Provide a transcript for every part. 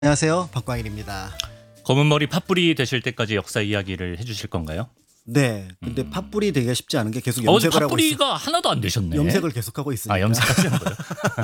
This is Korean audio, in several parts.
안녕하세요. 박광일입니다. 검은 머리 팥불이 되실 때까지 역사 이야기를 해주실 건가요? 네. 근데 팥불이 되기가 쉽지 않은 게 계속 염색을 하고 있어요. 팥불이가 하나도 안 되셨네. 염색을 계속하고 있으니까. 염색하시는 거예요?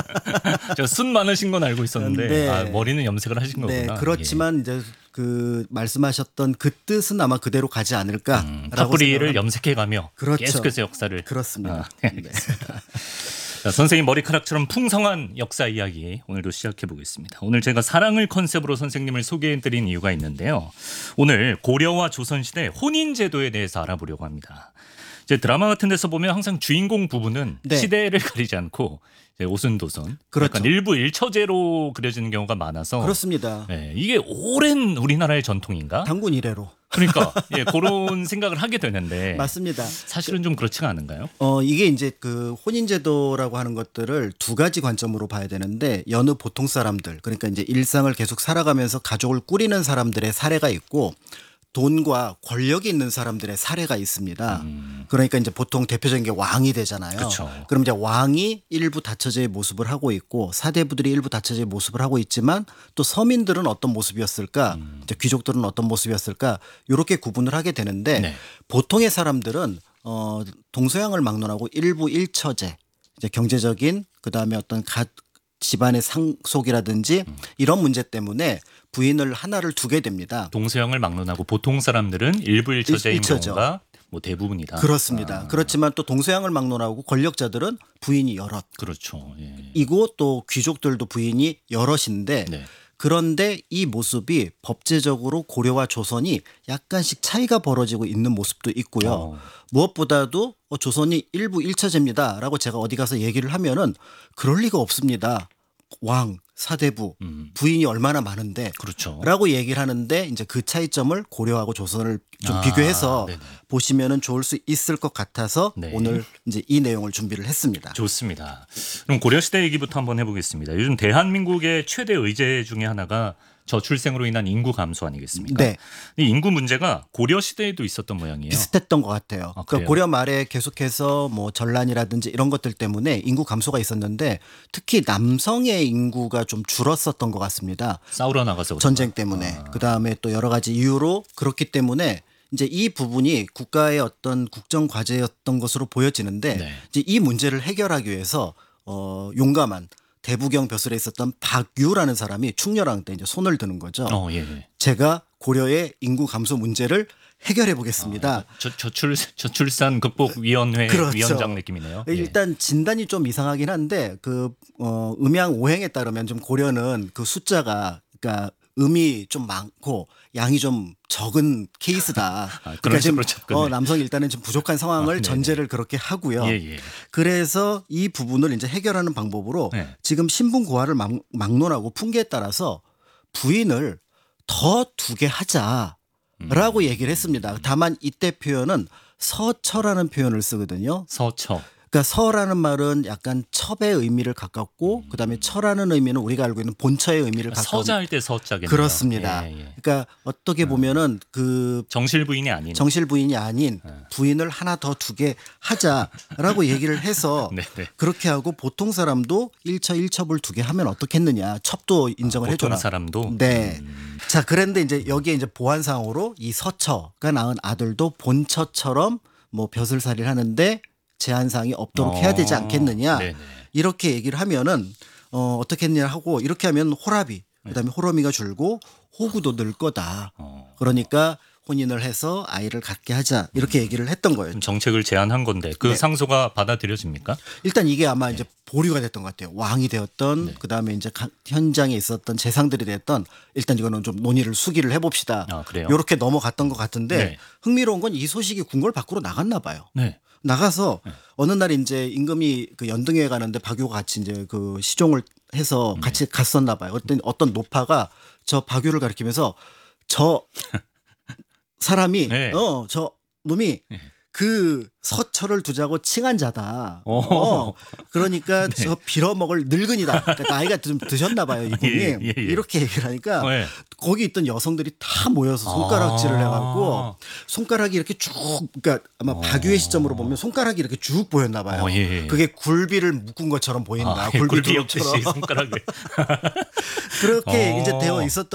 제가 순 많으신 건 알고 있었는데 네. 머리는 염색을 하신 네. 거구나. 그렇지만 이제 그 말씀하셨던 그 뜻은 아마 그대로 가지 않을까. 팥불이를 염색해가며 그렇죠. 계속해서 역사를. 그렇습니다. 네, 알겠습니다. 자, 선생님 머리카락처럼 풍성한 역사 이야기 오늘도 시작해 보겠습니다. 오늘 제가 사랑을 컨셉으로 선생님을 소개해드린 이유가 있는데요. 오늘 고려와 조선시대 혼인제도에 대해서 알아보려고 합니다. 이제 드라마 같은 데서 보면 항상 주인공 부부는 네. 시대를 가리지 않고 이제 오순도순, 그렇죠. 약간 일부 일처제로 그려지는 경우가 많아서 그렇습니다. 네, 이게 오랜 우리나라의 전통인가? 단군 이래로. 그러니까 그런 생각을 하게 되는데 맞습니다. 사실은 좀 그렇지가 않은가요? 이게 이제 그 혼인제도라고 하는 것들을 두 가지 관점으로 봐야 되는데 여느 보통 사람들, 그러니까 이제 일상을 계속 살아가면서 가족을 꾸리는 사람들의 사례가 있고 돈과 권력이 있는 사람들의 사례가 있습니다. 그러니까 이제 보통 대표적인 게 왕이 되잖아요. 그쵸. 그럼 이제 왕이 일부 다처제의 모습을 하고 있고 사대부들이 일부 다처제의 모습을 하고 있지만 또 서민들은 어떤 모습이었을까, 이제 귀족들은 어떤 모습이었을까, 이렇게 구분을 하게 되는데 네. 보통의 사람들은 동서양을 막론하고 일부 일처제, 이제 경제적인 그다음에 어떤 집안의 상속이라든지 이런 문제 때문에 부인을 하나를 두게 됩니다. 동서양을 막론하고 보통 사람들은 일부 일처제인 일처죠. 경우가 뭐 대부분이다. 그렇습니다. 그렇지만 또 동서양을 막론하고 권력자들은 부인이 여럿. 그렇죠. 예. 이고 또 귀족들도 부인이 여럿인데 네. 그런데 이 모습이 법제적으로 고려와 조선이 약간씩 차이가 벌어지고 있는 모습도 있고요. 무엇보다도 조선이 일부 일처제입니다라고 제가 어디 가서 얘기를 하면은 그럴 리가 없습니다. 왕, 사대부, 부인이 얼마나 많은데 그렇죠. 라고 얘기를 하는데 이제 그 차이점을 고려하고 조선을 좀 비교해서 네네. 보시면은 좋을 수 있을 것 같아서 네. 오늘 이제 이 내용을 준비를 했습니다. 좋습니다. 그럼 고려시대 얘기부터 한번 해보겠습니다. 요즘 대한민국의 최대 의제 중에 하나가 저출생으로 인한 인구 감소 아니겠습니까? 네. 이 인구 문제가 고려시대에도 있었던 모양이에요. 비슷했던 것 같아요. 아, 그러니까 그래요? 고려 말에 계속해서 뭐 전란이라든지 이런 것들 때문에 인구 감소가 있었는데 특히 남성의 인구가 좀 줄었었던 것 같습니다. 싸우러 나가서 그런가? 전쟁 때문에. 그다음에 또 여러 가지 이유로 그렇기 때문에 이제 이 부분이 국가의 어떤 국정 과제였던 것으로 보여지는데 네. 이제 이 문제를 해결하기 위해서 용감한 대부경 벼슬에 있었던 박유라는 사람이 충렬왕 때 이제 손을 드는 거죠. 예. 제가 고려의 인구 감소 문제를 해결해 보겠습니다. 저출산 극복위원회 그렇죠. 위원장 느낌이네요. 예. 일단 진단이 좀 이상하긴 한데 그 음양 오행에 따르면 좀 고려는 그 숫자가 그러니까 음이 좀 많고 양이 좀 적은 케이스다. 그런 지금 식으로 접근을. 남성이 일단은 좀 부족한 상황을 네네. 전제를 그렇게 하고요. 예. 그래서 이 부분을 이제 해결하는 방법으로 네. 지금 신분 고하를 막론하고 풍계에 따라서 부인을 더 두게 하자라고 얘기를 했습니다. 다만 이때 표현은 서처라는 표현을 쓰거든요. 서처. 그러니까 서라는 말은 약간 첩의 의미를 가깝고 그다음에 처라는 의미는 우리가 알고 있는 본처의 의미를 가까운. 서자할 때 서자겠네요. 그렇습니다. 예. 그러니까 어떻게 보면은 그 정실 부인이 아닌. 정실 부인이 아닌 부인을 하나 더 두게 하자라고 얘기를 해서 네네. 그렇게 하고 보통 사람도 일첩을 두게 하면 어떻겠느냐. 첩도 인정을 보통 해줘라. 사람도. 네. 자, 그런데 이제 여기에 이제 보완상으로 이 서처가 낳은 아들도 본처처럼 뭐 벼슬살이를 하는데 제한사항이 없도록 해야 되지 않겠느냐. 네네. 이렇게 얘기를 하면은 어떻게 했냐 하고 이렇게 하면 호랍이 그다음에 호러미가 줄고 호구도 늘 거다. 그러니까 혼인을 해서 아이를 갖게 하자 이렇게 얘기를 했던 거예요. 정책을 제안한 건데 그 네. 상소가 받아들여집니까? 일단 이게 아마 이제 보류가 됐던 것 같아요. 왕이 되었던 그다음에 이제 현장에 있었던 재상들이 됐던 일단 이거는 좀 논의를 수기를 해봅시다. 아, 그래요? 이렇게 넘어갔던 것 같은데 네. 흥미로운 건 이 소식이 궁궐 밖으로 나갔나 봐요. 네. 나가서 어느 날 이제 임금이 그 연등회에 가는데 박유가 같이 이제 그 시종을 해서 같이 갔었나 봐요. 그랬더니 어떤 노파가 저 박유를 가리키면서 저 사람이 네. 저 놈이 그 서철을 두자고 칭한 자다. 어. 그러니까 저 빌어먹을 늙은이다. 그러니까 나이가 좀 드셨나 봐요 이분이. 예, 예, 예. 이렇게 얘기를 하니까 네. 거기 있던 여성들이 다 모여서 손가락질을 아. 해갖고 손가락이 이렇게 쭉 그러니까 아마 박유의 시점으로 보면 손가락이 이렇게 쭉 보였나 봐요. 예, 예. 그게 굴비를 묶은 것처럼 보인다. 굴비 굴비 엮듯이 드롭처럼. 손가락을. 그렇게 이제 어. 되어 있었던